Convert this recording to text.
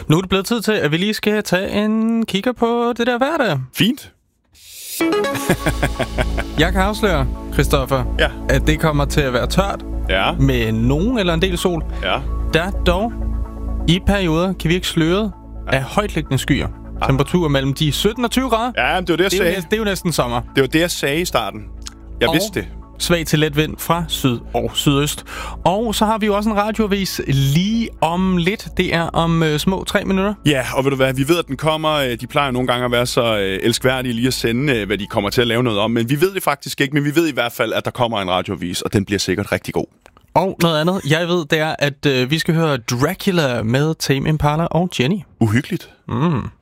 Nu er det blevet tid til, at vi lige skal tage en kigger på det der hverdag. Fint. Jeg kan afsløre, Christoffer, at det kommer til at være tørt med nogen eller en del sol. Ja. Der dog i perioder kan virke sløret af højtliggende skyer. Temperaturer mellem de 17 og 20 grader. Ja, det var det, jeg sagde. Det er jo næsten sommer. Det var det, jeg sagde i starten. Jeg vidste det. Svag til let vind fra syd og sydøst. Og så har vi jo også en radioavis lige om lidt. Det er om små 3 minutter. Ja, og ved du hvad, vi ved, at den kommer. De plejer nogle gange at være så elskværdige lige at sende, hvad de kommer til at lave noget om. Men vi ved det faktisk ikke, men vi ved i hvert fald, at der kommer en radioavis, og den bliver sikkert rigtig god. Og noget andet, jeg ved, det er, at vi skal høre Dracula med Tame Impala og Jenny. Uhyggeligt.